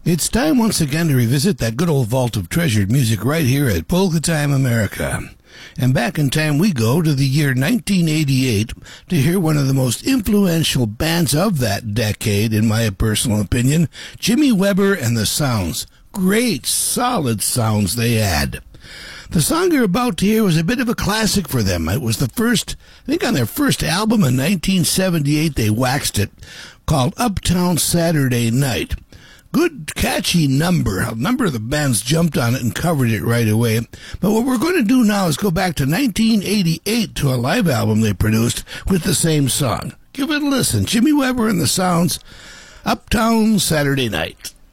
It's time once again to revisit that good old vault of treasured music right here at Polka Time America. And back in time we go to the year 1988 to hear one of the most influential bands of that decade, in my personal opinion, Jimmy Weber and the Sounds. Great, solid sounds they had. The song you're about to hear was a bit of a classic for them. It was the first, I think on their first album in 1978, they waxed it, called Uptown Saturday Night. Good, catchy number. A number of the bands jumped on it and covered it right away. But what we're going to do now is go back to 1988 to a live album they produced with the same song. Give it a listen. Jimmy Weber and the Sounds, Uptown Saturday Night.